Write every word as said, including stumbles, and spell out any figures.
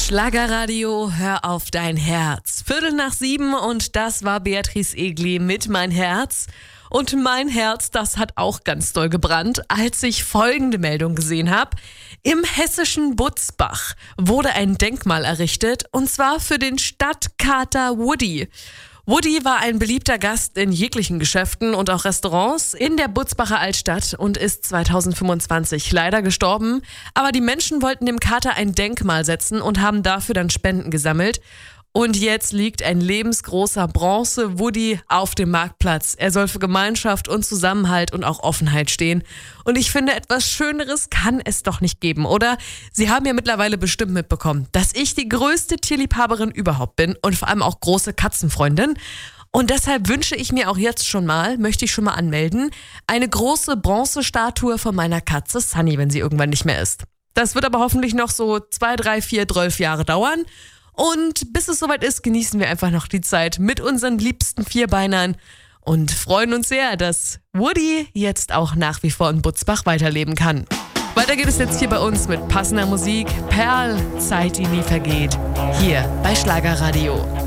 Schlagerradio, hör auf dein Herz. Viertel nach sieben und das war Beatrice Egli mit Mein Herz. Und mein Herz, das hat auch ganz doll gebrannt, als ich folgende Meldung gesehen habe. Im hessischen Butzbach wurde ein Denkmal errichtet, und zwar für den Stadtkater Woody. Woody war ein beliebter Gast in jeglichen Geschäften und auch Restaurants in der Butzbacher Altstadt und ist zweitausendfünfundzwanzig leider gestorben. Aber die Menschen wollten dem Kater ein Denkmal setzen und haben dafür dann Spenden gesammelt. Und jetzt liegt ein lebensgroßer Bronze-Woody auf dem Marktplatz. Er soll für Gemeinschaft und Zusammenhalt und auch Offenheit stehen. Und ich finde, etwas Schöneres kann es doch nicht geben, oder? Sie haben ja mittlerweile bestimmt mitbekommen, dass ich die größte Tierliebhaberin überhaupt bin und vor allem auch große Katzenfreundin. Und deshalb wünsche ich mir auch jetzt schon mal, möchte ich schon mal anmelden, eine große Bronzestatue von meiner Katze Sunny, wenn sie irgendwann nicht mehr ist. Das wird aber hoffentlich noch so zwei, drei, vier, zwölf Jahre dauern. Und bis es soweit ist, genießen wir einfach noch die Zeit mit unseren liebsten Vierbeinern und freuen uns sehr, dass Woody jetzt auch nach wie vor in Butzbach weiterleben kann. Weiter geht es jetzt hier bei uns mit passender Musik. Perl, Zeit, die nie vergeht. Hier bei Schlagerradio.